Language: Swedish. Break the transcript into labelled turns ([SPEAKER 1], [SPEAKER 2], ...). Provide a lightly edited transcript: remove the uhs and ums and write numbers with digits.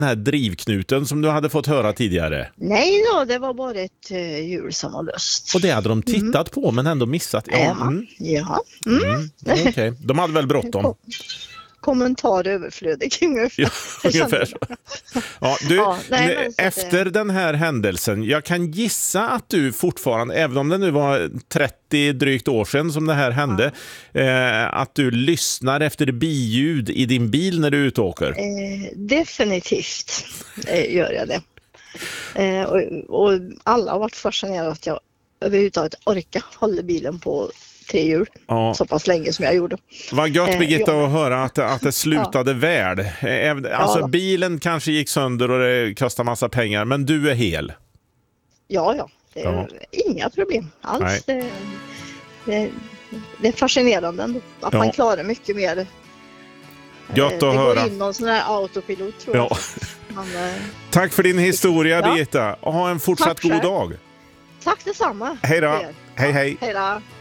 [SPEAKER 1] Den här drivknuten som du hade fått höra tidigare?
[SPEAKER 2] Nej då, det var bara ett hjul som var löst.
[SPEAKER 1] Och det hade de tittat på men ändå missat.
[SPEAKER 2] Ja.
[SPEAKER 1] Okej. De hade väl bråttom.
[SPEAKER 2] Kommentar överflödig
[SPEAKER 1] ungefär så. Ja, du, efter den här händelsen, jag kan gissa att du fortfarande, även om det nu var 30 drygt år sedan som det här hände, att du lyssnar efter biljud i din bil när du är ute och åker.
[SPEAKER 2] Definitivt gör jag det. Och alla har varit fascinerade att jag överhuvudtaget orkar hålla bilen på 3 hjul så pass länge som jag gjorde.
[SPEAKER 1] Vad gött, Birgitta, att höra att det slutade väl. Alltså bilen kanske gick sönder och det kostar massa pengar, men du är hel.
[SPEAKER 2] Ja. Det är inga problem alls. Det är fascinerande ändå att man klarar mycket mer.
[SPEAKER 1] Gött att
[SPEAKER 2] höra. Det går
[SPEAKER 1] höra.
[SPEAKER 2] in någon sån här autopilot, tror jag.
[SPEAKER 1] Tack för din historia, Birgitta. Ha en fortsatt god dag.
[SPEAKER 2] Tack detsamma.
[SPEAKER 1] Hej då. Hej.
[SPEAKER 2] Hej då.